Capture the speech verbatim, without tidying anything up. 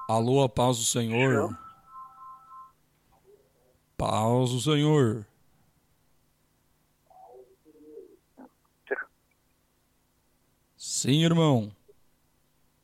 Alô, a paz do Senhor. Paz do Senhor. Sim, irmão.